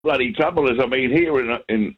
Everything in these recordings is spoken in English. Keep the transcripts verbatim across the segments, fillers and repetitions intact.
bloody trouble is, I mean, here in in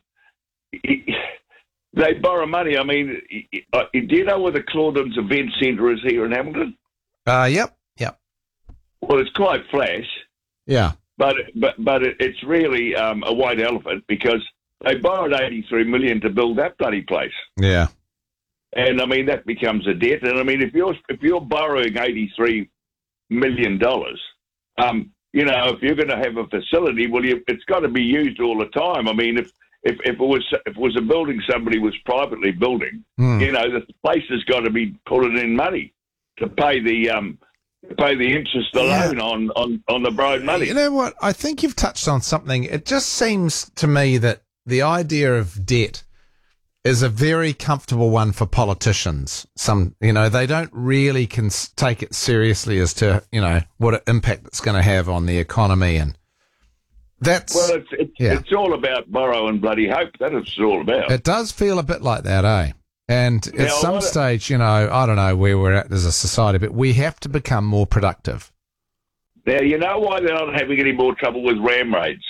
they borrow money. I mean, do you know where the Clauden's Event Centre is here in Hamilton? Uh, yep, yep. Well, it's quite flash. Yeah. But but but it, it's really um, a white elephant because they borrowed eighty-three million dollars to build that bloody place. Yeah. And I mean that becomes a debt. And I mean if you're if you're borrowing eighty-three million dollars, um, you know, if you're going to have a facility, well, you, it's got to be used all the time. I mean, if if, if it was if it was a building somebody was privately building, mm. you know, the place has got to be putting in money to pay the um, to pay the interest alone yeah. on, on, on the borrowed money. You know what? I think you've touched on something. It just seems to me that the idea of debt is a very comfortable one for politicians. Some, you know, they don't really can take it seriously as to, you know, what impact it's going to have on the economy. And that's... Well, it's, it's, yeah. it's all about borrow and bloody hope. That is what it's all about. It does feel a bit like that, eh? And at now, some stage, you know, I don't know where we're at as a society, but we have to become more productive. Now, you know why they're not having any more trouble with ram raids?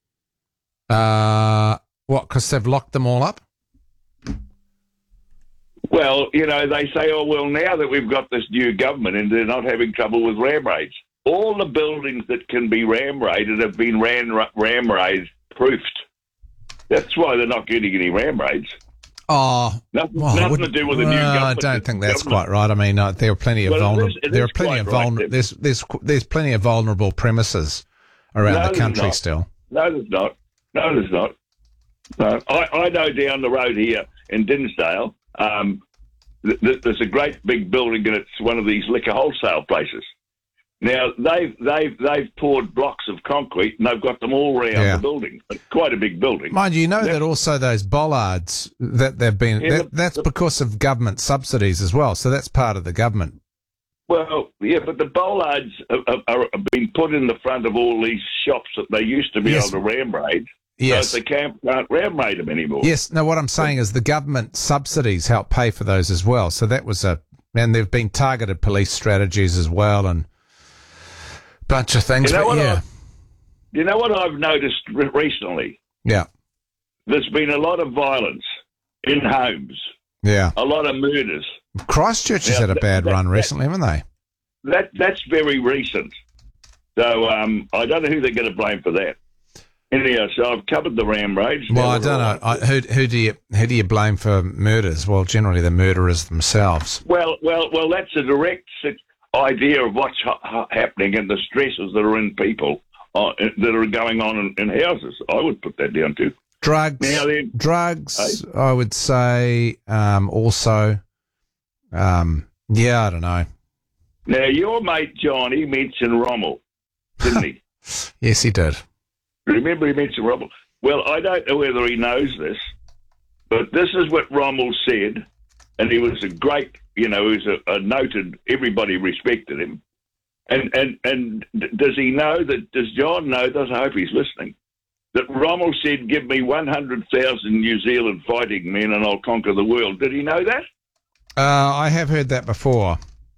Uh, what, because they've locked them all up? Well, you know, they say, oh, well, now that we've got this new government and they're not having trouble with ram raids, all the buildings that can be ram raided have been ram, ram raid proofed. That's why they're not getting any ram raids. Oh, nothing, well, nothing to do with the new uh, government. I don't think that's government. quite right. I mean, uh, there are plenty of well, vulnerable. It is, it there are plenty of vulnerable. Right, there's there's there's plenty of vulnerable premises around no, the country not. still. No, there's not. No, there's not. No, I, I know down the road here in Dinsdale, um, th- th- there's a great big building and it's one of these liquor wholesale places. Now they've they've they've poured blocks of concrete and they've got them all around yeah. the building. It's quite a big building. Mind you, you know yeah. that also those bollards that they've been yeah, that, the, that's the, because of government subsidies as well. So that's part of the government. Well, yeah, but the bollards have, are, have been put in the front of all these shops that they used to be yes. able to ram raid. Yes. So they can't, can't ram raid them anymore. Yes. No, what I'm saying is the government subsidies help pay for those as well. So that was a, and there've been targeted police strategies as well and a bunch of things. You know, but what yeah. I, you know what I've noticed re- recently? Yeah. There's been a lot of violence in homes. Yeah. A lot of murders. Christchurch has now, had a bad that, run that, recently, haven't they? That That's very recent. So um, I don't know who they're going to blame for that. Anyhow, so I've covered the ram raids. Well, I don't know. I, who, who do you who do you blame for murders? Well, generally the murderers themselves. Well, well, well. That's a direct idea of what's ha- happening and the stresses that are in people uh, that are going on in, in houses. I would put that down to drugs. Now then, drugs. Hey? I would say um, also. Um, yeah, I don't know. Now your mate Johnny mentioned Rommel, didn't he? Yes, he did. Remember he mentioned Rommel? Well, I don't know whether he knows this, but this is what Rommel said, and he was a great, you know, he was a, a noted, everybody respected him. And, and, and does he know that, does John know, does I hope he's listening, that Rommel said, give me one hundred thousand New Zealand fighting men and I'll conquer the world. Did he know that? Uh, I have heard that before.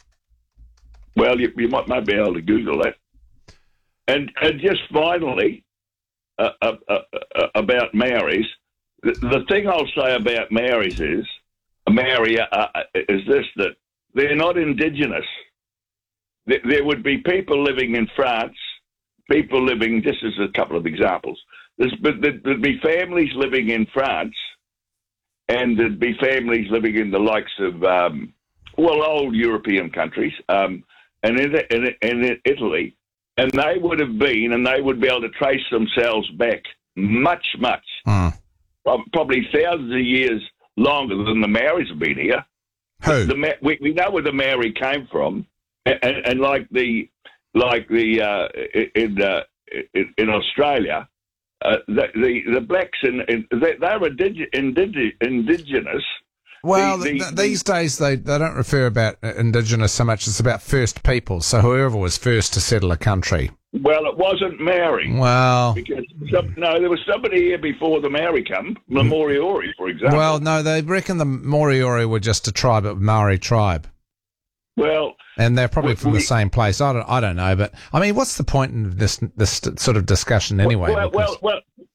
Well, you, you might, might be able to Google that. And, and just finally, Uh, uh, uh, uh, about Maoris. The, the thing I'll say about Maoris is, Maori uh, is this, that they're not indigenous. There, there would be people living in France, people living, just as a couple of examples, There's, but there'd, there'd be families living in France and there'd be families living in the likes of, um, well, old European countries, um, and in, in, in Italy. And they would have been, and they would be able to trace themselves back much, much, mm. probably thousands of years longer than the Maoris have been here. Who? The, the, we, we know where the Maori came from, and, and, and like the like the uh, in, uh, in in Australia, uh, the, the the blacks in, in they, they're indig- indig- indigenous. Well, the, the, th- these days they, they don't refer about indigenous so much. It's about first people. So whoever was first to settle a country. Well, it wasn't Maori. Well, because some, no, there was somebody here before the Maori come, the Moriori, for example. Well, no, they reckon the Moriori were just a tribe, a Maori tribe. Well, and they're probably we, from we, the same place. I don't, I don't know, but I mean, what's the point in this this sort of discussion anyway? Well, well, well,